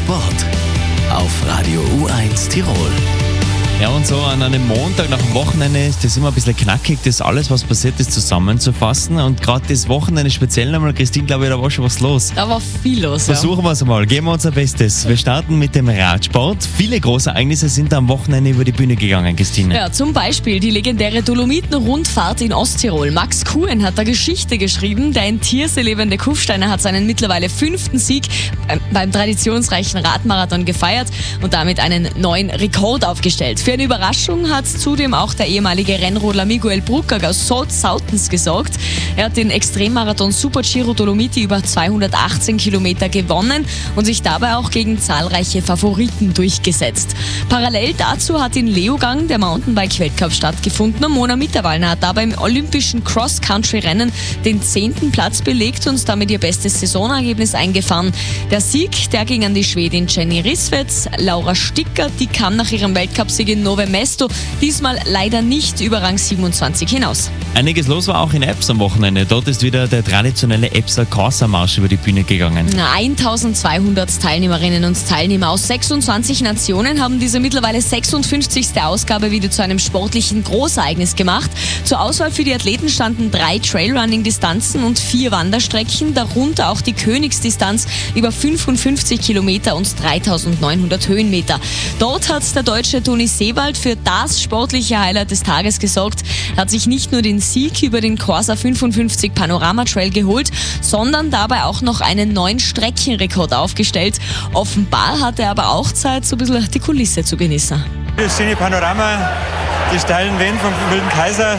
Sport auf Radio U1 Tirol. Ja, und so an einem Montag nach dem Wochenende ist das immer ein bisschen knackig, das alles, was passiert ist, zusammenzufassen. Und gerade das Wochenende speziell nochmal, Christine, glaube ich, da war schon was los. Da war viel los, Versuchen wir es einmal, geben wir unser Bestes. Wir starten mit dem Radsport. Viele große Ereignisse sind am Wochenende über die Bühne gegangen, Christine. Ja, zum Beispiel die legendäre Dolomiten-Rundfahrt in Osttirol. Max Kuhn hat da Geschichte geschrieben. Der in Thiersee lebende Kufsteiner hat seinen mittlerweile 5. Sieg beim traditionsreichen Radmarathon gefeiert und damit einen neuen Rekord aufgestellt. Für eine Überraschung hat zudem auch der ehemalige Rennrodler Miguel Brucker aus Southampton gesorgt. Er hat den Extremmarathon Super Giro Dolomiti über 218 Kilometer gewonnen und sich dabei auch gegen zahlreiche Favoriten durchgesetzt. Parallel dazu hat in Leogang der Mountainbike-Weltcup stattgefunden und Mona Mitterwallner hat dabei im olympischen Cross-Country-Rennen den 10. Platz belegt und damit ihr bestes Saisonergebnis eingefahren. Der Sieg, der ging an die Schwedin Jenny Rissveds. Laura Sticker, die kam nach ihrem Weltcupsieg in Nove Mesto diesmal leider nicht über Rang 27 hinaus. Einiges los war auch in Ebbs am Wochenende. Dort ist wieder der traditionelle Ebbser Corsa-Marsch über die Bühne gegangen. 1200 Teilnehmerinnen und Teilnehmer aus 26 Nationen haben diese mittlerweile 56. Ausgabe wieder zu einem sportlichen Großereignis gemacht. Zur Auswahl für die Athleten standen 3 Trailrunning-Distanzen und 4 Wanderstrecken, darunter auch die Königsdistanz über 55 Kilometer und 3900 Höhenmeter. Dort hat der deutsche Toni Sewald für das sportliche Highlight des Tages gesorgt. Er hat sich nicht nur den Sieg über den Corsa 55 Panorama Trail geholt, sondern dabei auch noch einen neuen Streckenrekord aufgestellt. Offenbar hat er aber auch Zeit, so ein bisschen die Kulisse zu genießen. Das schöne Panorama, die steilen Wände vom Wilden Kaiser,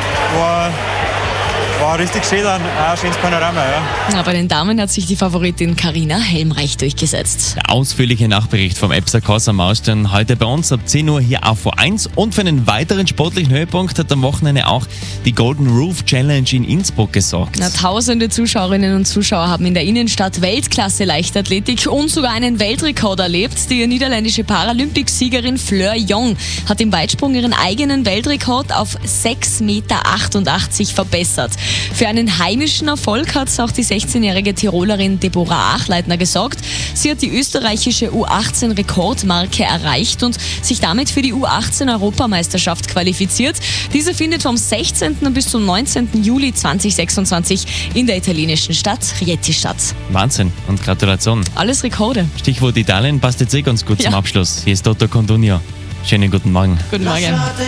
war richtig schön, dann auch ein schönes Panorama. Ja. Bei den Damen hat sich die Favoritin Carina Helmreich durchgesetzt. Der ausführliche Nachbericht vom Ebbser Corsa-Marsch dann heute bei uns ab 10 Uhr hier auf V1. Und für einen weiteren sportlichen Höhepunkt hat am Wochenende auch die Golden Roof Challenge in Innsbruck gesorgt. Tausende Zuschauerinnen und Zuschauer haben in der Innenstadt Weltklasse-Leichtathletik und sogar einen Weltrekord erlebt. Die niederländische Paralympicsiegerin Fleur Jong hat im Weitsprung ihren eigenen Weltrekord auf 6,88 Meter verbessert. Für einen heimischen Erfolg hat auch die 16-jährige Tirolerin Deborah Achleitner gesorgt. Sie hat die österreichische U18-Rekordmarke erreicht und sich damit für die U18-Europameisterschaft qualifiziert. Diese findet vom 16. bis zum 19. Juli 2026 in der italienischen Stadt Rieti statt. Wahnsinn und Gratulation. Alles Rekorde. Stichwort Italien passt jetzt ganz gut zum Abschluss. Hier ist Dr. Condunio. Schönen guten Morgen. Guten Morgen.